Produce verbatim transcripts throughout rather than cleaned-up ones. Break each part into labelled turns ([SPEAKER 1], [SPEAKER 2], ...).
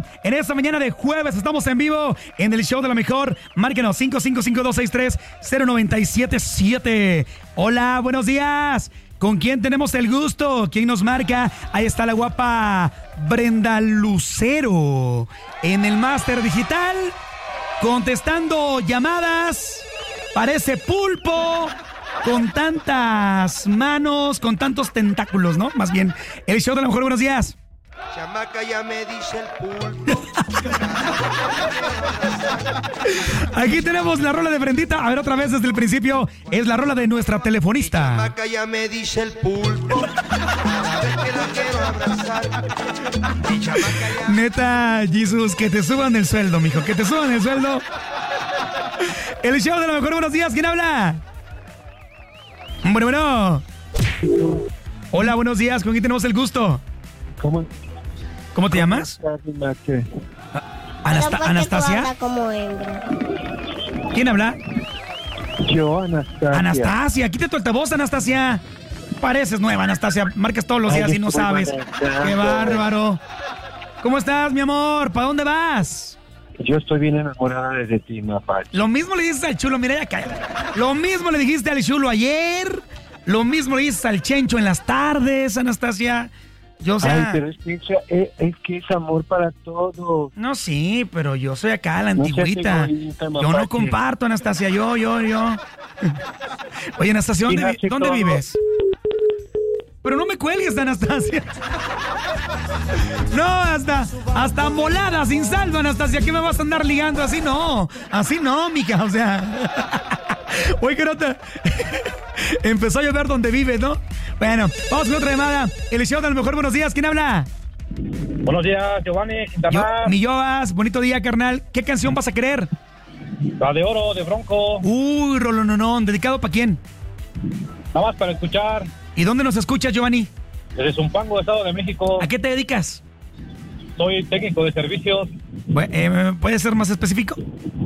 [SPEAKER 1] En esta mañana de jueves estamos en vivo en el show de la mejor. Márquenos cinco cinco cinco, dos seis tres, cero nueve siete siete. Hola, buenos días. ¿Con quién tenemos el gusto? ¿Quién nos marca? Ahí está la guapa Brenda Lucero en el Máster Digital, contestando llamadas. Parece pulpo, con tantas manos, con tantos tentáculos, ¿no? Más bien, el show de la mejor. Buenos días.
[SPEAKER 2] Chamaca, ya me dice el pulpo.
[SPEAKER 1] Aquí tenemos la rola de Brendita. A ver, otra vez desde el principio. Es la rola de nuestra telefonista.
[SPEAKER 2] Chamaca, ya me dice el pulpo. A ver que la quiero abrazar. Mi chamaca ya...
[SPEAKER 1] Neta, Jesús, que te suban el sueldo, mijo. Que te suban el sueldo. El show de la mejor. Buenos días. ¿Quién habla? Bueno, bueno. Hola, buenos días. ¿Con quién tenemos el gusto?
[SPEAKER 3] ¿Cómo?
[SPEAKER 1] ¿Cómo te llamas? Anasta- ¿Anastasia?
[SPEAKER 4] Como hembra.
[SPEAKER 1] ¿Quién habla?
[SPEAKER 3] Yo, Anastasia.
[SPEAKER 1] Anastasia, quítate tu altavoz, Anastasia. Pareces nueva, Anastasia. Marcas todos los días y no sabes. ¡Qué bárbaro! ¿Cómo estás, mi amor? ¿Para dónde vas?
[SPEAKER 3] Yo estoy bien enamorada de ti, Mapache.
[SPEAKER 1] Lo mismo le dices al chulo, mira, ya cállate. Lo mismo le dijiste al chulo ayer. Lo mismo le dices al Chencho en las tardes, Anastasia. Yo, o sea,
[SPEAKER 3] Ay, pero es que, es, es que es amor para todos.
[SPEAKER 1] No, sí, pero yo soy acá la
[SPEAKER 3] No seas
[SPEAKER 1] antigüita.
[SPEAKER 3] egoísta,
[SPEAKER 1] Yo no
[SPEAKER 3] mapache.
[SPEAKER 1] comparto, Anastasia, yo, yo, yo. Oye, Anastasia, ¿dónde, vi-
[SPEAKER 3] Hace
[SPEAKER 1] ¿dónde
[SPEAKER 3] todo.
[SPEAKER 1] vives? Pero no me cuelgues, Anastasia. No, hasta, hasta molada, sin saldo, Anastasia. ¿Qué me vas a andar ligando? Así no, así no, mija, o sea. Oye, que no te... Empezó a llover donde vives, ¿no? Bueno, vamos con otra llamada. El show de lo mejor. Buenos días, ¿quién habla?
[SPEAKER 5] Buenos días, Giovanni.
[SPEAKER 1] Yo, mi Yovas, bonito día, carnal. ¿Qué canción vas a querer?
[SPEAKER 5] La de oro, de Bronco.
[SPEAKER 1] Uy, rolononón, ¿dedicado para quién?
[SPEAKER 5] Nada más para escuchar.
[SPEAKER 1] ¿Y dónde nos escuchas, Giovanni?
[SPEAKER 5] Desde Zumpango, Estado de México.
[SPEAKER 1] ¿A qué te dedicas?
[SPEAKER 5] Soy técnico de servicios.
[SPEAKER 1] Bueno, eh, ¿puedes ser más específico?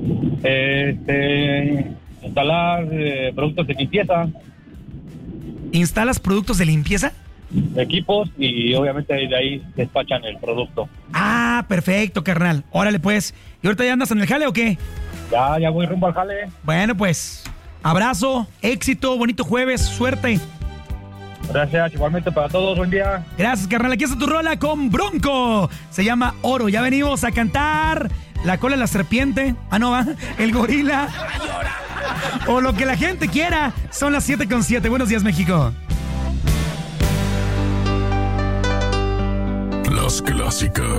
[SPEAKER 5] Este, instalar eh, productos de limpieza,
[SPEAKER 1] ¿Instalas productos de limpieza?
[SPEAKER 5] equipos y obviamente de ahí despachan el producto.
[SPEAKER 1] Ah, perfecto, carnal. Órale, pues. ¿Y ahorita ya andas en el jale o qué?
[SPEAKER 5] Ya, ya voy rumbo al jale.
[SPEAKER 1] Bueno, pues, abrazo, éxito, bonito jueves, suerte.
[SPEAKER 5] Gracias, igualmente para todos. Buen día.
[SPEAKER 1] Gracias, carnal. Aquí está tu rola con Bronco. Se llama Oro. Ya venimos a cantar La cola de la serpiente. Ah, no, va. El gorila. O lo que la gente quiera. Son las siete con siete. Buenos días, México.
[SPEAKER 6] Las clásicas.